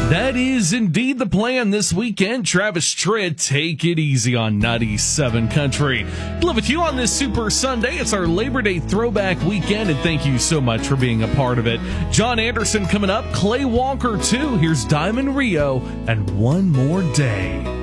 That is indeed the plan this weekend. Travis Tritt, take it easy on 97 Country. Live with you on this Super Sunday. It's our Labor Day throwback weekend, and thank you so much for being a part of it. John Anderson coming up, Clay Walker too. Here's Diamond Rio and One More Day.